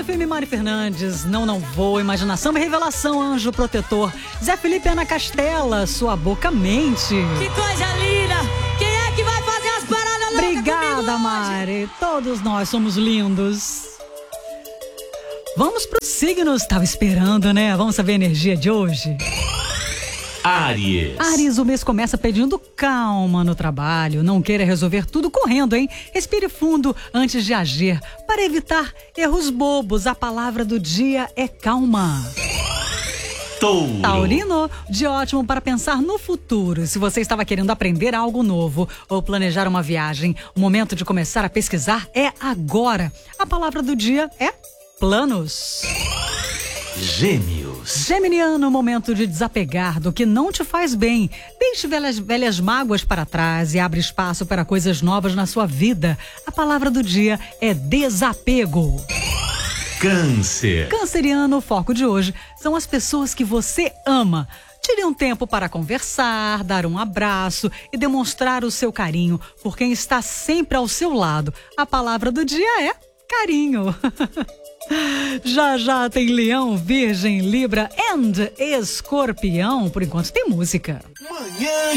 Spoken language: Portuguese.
Tarde FM, Mari Fernandes, Não Vou, Imaginação e Revelação, Anjo Protetor. Zé Felipe, Ana Castela, Sua Boca Mente. Que coisa linda! Quem é que vai fazer as paradas loucas? Obrigada, Mari. Todos nós somos lindos. Vamos pros signos. Tava esperando, né? Vamos saber a energia de hoje? Áries, o mês começa pedindo calma no trabalho. Não queira resolver tudo correndo, hein? Respire fundo antes de agir, para evitar erros bobos. A palavra do dia é calma. Touro. Taurino, dia ótimo para pensar no futuro. Se você estava querendo aprender algo novo ou planejar uma viagem, o momento de começar a pesquisar é agora. A palavra do dia é planos. Gêmeos. Geminiano, momento de desapegar do que não te faz bem. Deixe velhas mágoas para trás e abre espaço para coisas novas na sua vida. A palavra do dia é desapego. Câncer. Canceriano, o foco de hoje são as pessoas que você ama. Tire um tempo para conversar, dar um abraço e demonstrar o seu carinho por quem está sempre ao seu lado. A palavra do dia é carinho. Já tem Leão, Virgem, Libra e Escorpião. Por enquanto tem música. Manhã